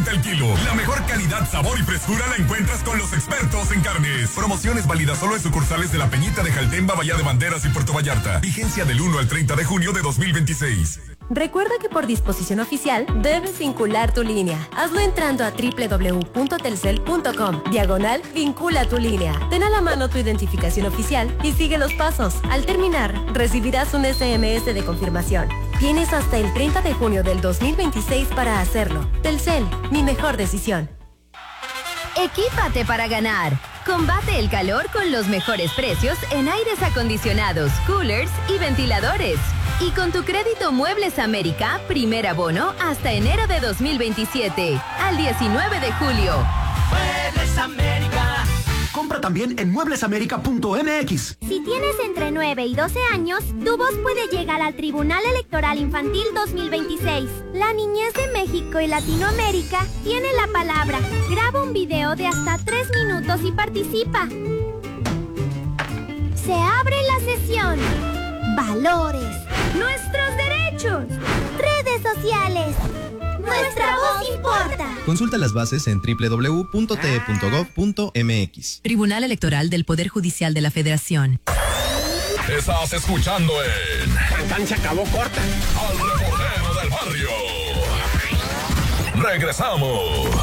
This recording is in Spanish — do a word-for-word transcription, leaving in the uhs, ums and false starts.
cincuenta el kilo. La mejor calidad, sabor y frescura la encuentras con los expertos en carnes. Promociones válidas solo en sucursales de La Peñita de Jaltemba, Bahía de Banderas y Puerto Vallarta. Vigencia del uno al treinta de junio de dos mil veintiséis. Recuerda que por disposición oficial debes vincular tu línea. Hazlo entrando a doble u doble u doble u punto telcel punto com, diagonal vincula tu línea. Ten a la mano tu identificación oficial y sigue los pasos. Al terminar, recibirás un ese eme ese de confirmación. Tienes hasta el treinta de junio del dos mil veintiséis para hacerlo. Telcel, mi mejor decisión. Equípate para ganar. Combate el calor con los mejores precios en aires acondicionados, coolers y ventiladores. Y con tu crédito Muebles América, primer abono hasta enero de dos mil veintisiete, al diecinueve de julio. Muebles América. Compra también en muebles américa punto eme equis. Si tienes entre nueve y doce años, tu voz puede llegar al Tribunal Electoral Infantil dos mil veintiséis. La niñez de México y Latinoamérica tiene la palabra. Graba un video de hasta tres minutos y participa. Se abre la sesión. Valores. Nuestros derechos. Redes sociales. Nuestra voz importa. Consulta las bases en doble u doble u doble u punto te punto gov punto eme equis. Tribunal Electoral del Poder Judicial de la Federación. Estás escuchando en... La cancha acabó corta. Al reportero del barrio. Regresamos.